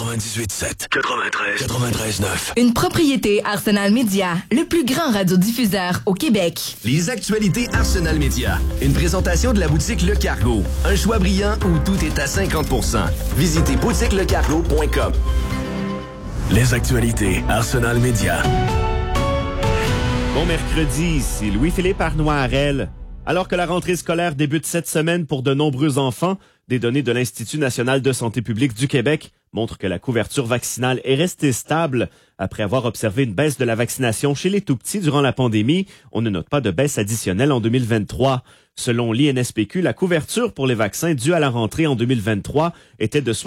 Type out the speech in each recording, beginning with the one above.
98.7, 93.9. Une propriété Arsenal Média, le plus grand radiodiffuseur au Québec. Les actualités Arsenal Média. Une présentation de la boutique Le Cargo. Un choix brillant où tout est à 50%. Visitez boutiquelecargo.com. Les actualités Arsenal Média. Bon mercredi, ici Louis-Philippe Arnoirel. Alors que la rentrée scolaire débute cette semaine pour de nombreux enfants, des données de l'Institut national de santé publique du Québec montrent que la couverture vaccinale est restée stable. Après avoir observé une baisse de la vaccination chez les tout-petits durant la pandémie, on ne note pas de baisse additionnelle en 2023. Selon l'INSPQ, la couverture pour les vaccins dus à la rentrée en 2023 était de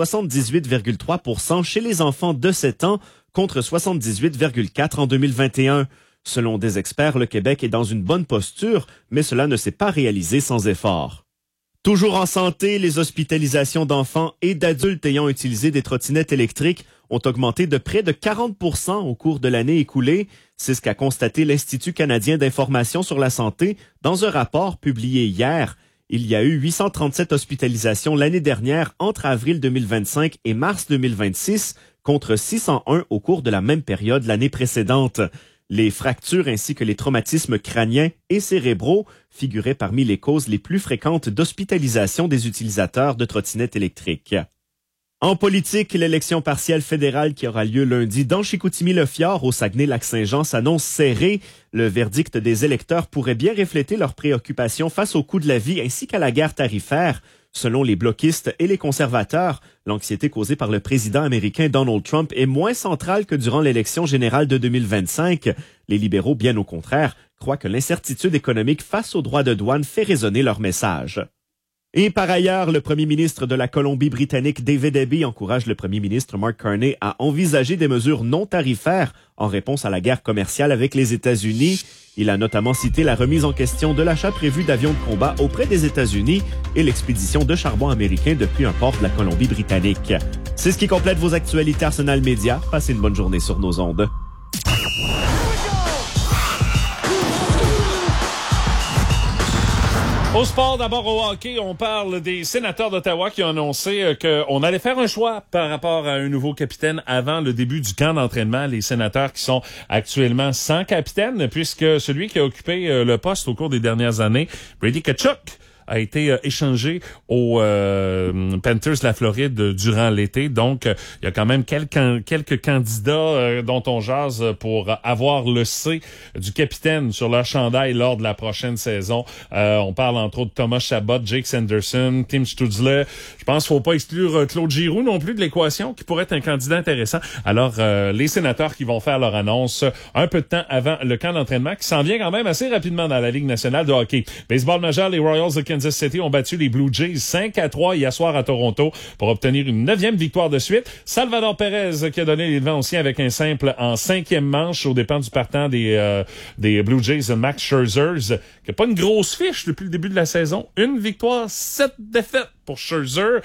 78,3% chez les enfants de 7 ans contre 78,4% en 2021. Selon des experts, le Québec est dans une bonne posture, mais cela ne s'est pas réalisé sans effort. Toujours en santé, les hospitalisations d'enfants et d'adultes ayant utilisé des trottinettes électriques ont augmenté de près de 40% au cours de l'année écoulée. C'est ce qu'a constaté l'Institut canadien d'information sur la santé dans un rapport publié hier. Il y a eu 837 hospitalisations l'année dernière entre avril 2025 et mars 2026 contre 601 au cours de la même période l'année précédente. Les fractures ainsi que les traumatismes crâniens et cérébraux figuraient parmi les causes les plus fréquentes d'hospitalisation des utilisateurs de trottinettes électriques. En politique, l'élection partielle fédérale qui aura lieu lundi dans Chicoutimi-Le-Fjord au Saguenay-Lac-Saint-Jean s'annonce serrée. Le verdict des électeurs pourrait bien refléter leurs préoccupations face au coût de la vie ainsi qu'à la guerre tarifaire. Selon les bloquistes et les conservateurs, l'anxiété causée par le président américain Donald Trump est moins centrale que durant l'élection générale de 2025. Les libéraux, bien au contraire, croient que l'incertitude économique face aux droits de douane fait résonner leur message. Et par ailleurs, le premier ministre de la Colombie-Britannique, David Eby, encourage le premier ministre Mark Carney à envisager des mesures non tarifaires en réponse à la guerre commerciale avec les États-Unis. Il a notamment cité la remise en question de l'achat prévu d'avions de combat auprès des États-Unis et l'expédition de charbon américain depuis un port de la Colombie-Britannique. C'est ce qui complète vos actualités Arsenal Média. Passez une bonne journée sur nos ondes. Au sport, d'abord au hockey, on parle des sénateurs d'Ottawa qui ont annoncé qu'on allait faire un choix par rapport à un nouveau capitaine avant le début du camp d'entraînement. Les sénateurs qui sont actuellement sans capitaine, puisque celui qui a occupé le poste au cours des dernières années, Brady Tkachuk, a été échangé aux Panthers de la Floride durant l'été. Donc, il y a quand même quelques candidats dont on jase pour avoir le C du capitaine sur leur chandail lors de la prochaine saison. On parle entre autres de Thomas Chabot, Jake Sanderson, Tim Stutzle. Je pense qu'il ne faut pas exclure Claude Giroux non plus de l'équation, qui pourrait être un candidat intéressant. Alors, les sénateurs qui vont faire leur annonce un peu de temps avant le camp d'entraînement, qui s'en vient quand même assez rapidement dans la Ligue nationale de hockey. Baseball majeur, les Royals de Kansas City ont battu les Blue Jays 5-3 hier soir à Toronto pour obtenir une 9e victoire de suite. Salvador Perez qui a donné les devants aussi avec un simple en 5e manche aux dépens du partant des Blue Jays, Max Scherzer, qui n'a pas une grosse fiche depuis le début de la saison. Une victoire, 7 défaites pour Scherzer.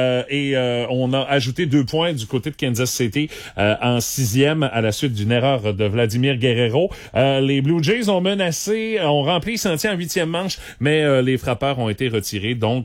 On a ajouté 2 points du côté de Kansas City en 6e à la suite d'une erreur de Vladimir Guerrero. Les Blue Jays ont rempli le sentier en 8e manche, mais les frappeurs ont été retirés. Donc,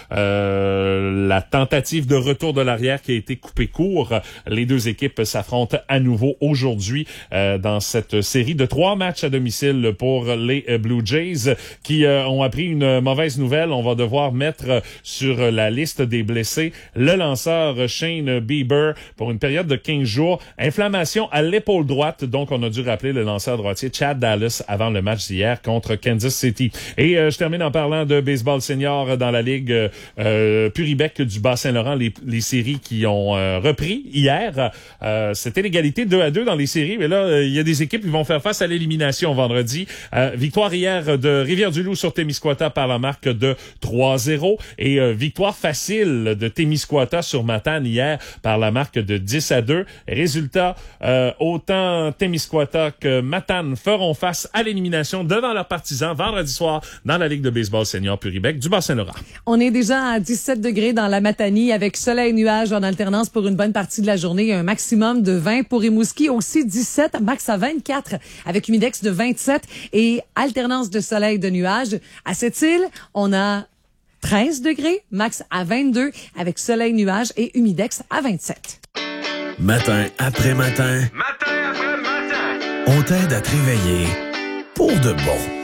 la tentative de retour de l'arrière qui a été coupée court. Les deux équipes s'affrontent à nouveau aujourd'hui dans cette série de 3 matchs à domicile pour les Blue Jays qui ont appris une mauvaise nouvelle. On va devoir mettre sur la liste des blessés le lanceur Shane Bieber pour une période de 15 jours. Inflammation à l'épaule droite, donc on a dû rappeler le lanceur droitier Chad Dallas avant le match d'hier contre Kansas City. Et je termine en parlant de baseball senior dans la Ligue Puribec du Bas-Saint-Laurent, les séries qui ont repris hier. C'était l'égalité 2-2 dans les séries, mais là, il y a des équipes qui vont faire face à l'élimination vendredi. Victoire hier de Rivière-du-Loup sur Témiscouata par la marque de 3-0 et victoire facile de Témiscouata sur Matane hier par la marque de 10-2. Résultat, autant Témiscouata que Matane feront face à l'élimination devant leurs partisans vendredi soir dans la Ligue de baseball senior Puribec du Bas-Saint-Laurent. On est déjà à 17 degrés dans la Matanie avec soleil et nuages en alternance pour une bonne partie de la journée. Un maximum de 20 pour Rimouski, aussi 17, max à 24 avec humidex de 27 et alternance de soleil et de nuages. À Sept-Îles, on a 13 degrés, max à 22 avec soleil, nuages et humidex à 27. Matin après matin. Matin après matin. On t'aide à te réveiller pour de bon.